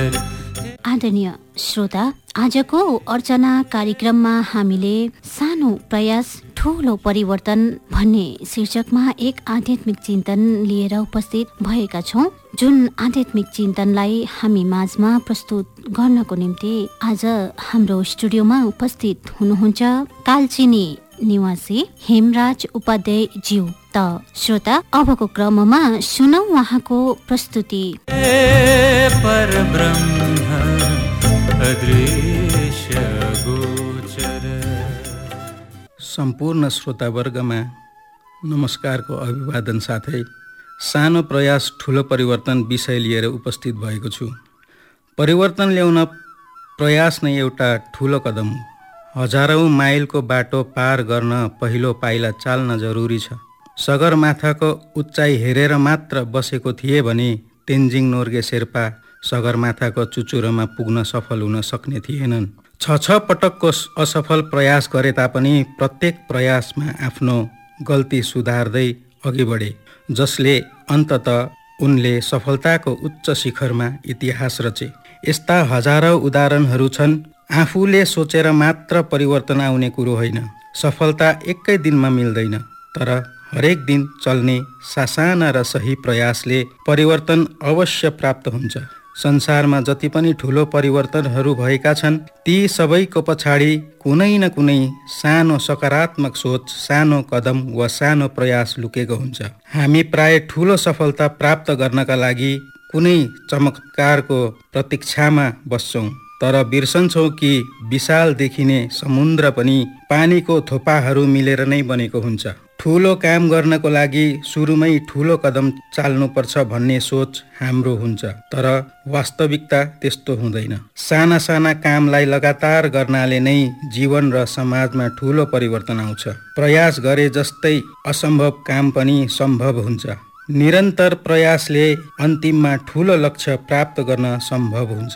आदरणीय श्रोता, आजको अर्चना कार्यक्रममा हामीले सानो प्रयास ठूलो परिवर्तन भन्ने शीर्षकमा एक आध्यात्मिक चिन्तन लिएर उपस्थित भएका छौँ, जुन आध्यात्मिक चिन्तनलाई हामी माझमा प्रस्तुत गर्नको निम्ति आज हाम्रो स्टुडियोमा उपस्थित हुनुहुन्छ कालचिनी निवासी हेमराज उपाध्याय ज्यू। त श्रोता, अबको क्रममा सुनौ उहाँको प्रस्तुति। सम्पूर्ण श्रोतावर्गमा नमस्कारको अभिवादन साथै सानो प्रयास ठुलो परिवर्तन विषय लिएर उपस्थित भएको छु। परिवर्तन ल्याउन प्रयास नै एउटा ठुलो कदम हो। हजारौं माइलको बाटो पार गर्न पहिलो पाइला चाल्न जरुरी छ। सगरमाथाको उचाइ हेरेर मात्र बसेको थिए भने तेन्जिङ नोर्गे शेर्पा सगरमाथाको चुचुरोमा पुग्न सफल हुन सक्ने थिएनन्। छ पटकको असफल प्रयास गरे तापनि प्रत्येक प्रयासमा आफ्नो गल्ती सुधार्दै अघि बढे, जसले अन्ततः उनले सफलताको उच्च शिखरमा इतिहास रचे। यस्ता हजारौं उदाहरणहरू छन्। आफूले सोचेर मात्र परिवर्तन आउने कुरो होइन। सफलता एकै दिनमा मिल्दैन, तर हरेक दिन चल्ने सासाना र सही प्रयासले परिवर्तन अवश्य प्राप्त हुन्छ। संसारमा जति पनि ठुलो परिवर्तनहरू भएका छन्, ती सबैको पछाडि कुनै न कुनै सानो सकारात्मक सोच, सानो कदम वा सानो प्रयास लुकेको हुन्छ। हामी प्राय ठुलो सफलता प्राप्त गर्नका लागि कुनै चमत्कारको प्रतीक्षामा बस्छौँ, तर बिर्सन्छौँ कि विशाल देखिने समुद्र पनि पानीको थोपाहरू मिलेर नै बनेको हुन्छ। ठुलो काम गर्नको लागि सुरुमै ठुलो कदम चाल्नुपर्छ भन्ने सोच हाम्रो हुन्छ, तर वास्तविकता त्यस्तो हुँदैन। साना साना कामलाई लगातार गर्नाले नै जीवन र समाजमा ठुलो परिवर्तन आउँछ। प्रयास गरे जस्तै असम्भव काम पनि सम्भव हुन्छ। निरन्तर प्रयासले अन्तिममा ठुलो लक्ष्य प्राप्त गर्न सम्भव हुन्छ।